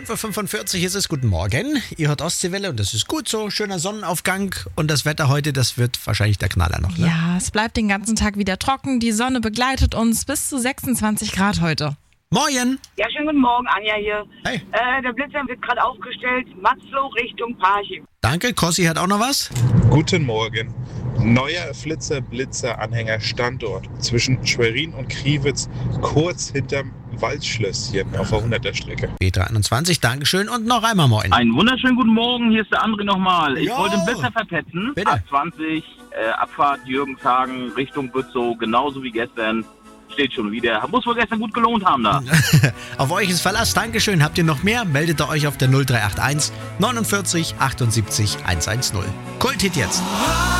5:45 Uhr ist es. Guten Morgen. Ihr hört Ostseewelle und das ist gut so. Schöner Sonnenaufgang und das Wetter heute, das wird wahrscheinlich der Knaller noch, ne? Ja, es bleibt den ganzen Tag wieder trocken. Die Sonne begleitet uns bis zu 26 Grad heute. Moin. Ja, schönen guten Morgen, Anja hier. Hey. Der Blitzer wird gerade aufgestellt, Matzlow Richtung Parchim. Danke. Kossi hat auch noch was? Guten Morgen. Neuer Flitzer-Blitzer-Anhänger Standort zwischen Schwerin und Kriwitz, kurz hinterm Waldschlösschen auf der 100er-Strecke. B23, Dankeschön und noch einmal moin. Einen wunderschönen guten Morgen, hier ist der André nochmal. Ich Jo. wollte einen Blitzer verpetzen. Bitte. A20, Abfahrt Jürgenshagen Richtung Bützow, genauso wie gestern. Steht schon wieder. Muss wohl gestern gut gelohnt haben da. Auf euch ist Verlass. Dankeschön. Habt ihr noch mehr? Meldet ihr euch auf der 0381 49 78 110. Kulthit jetzt.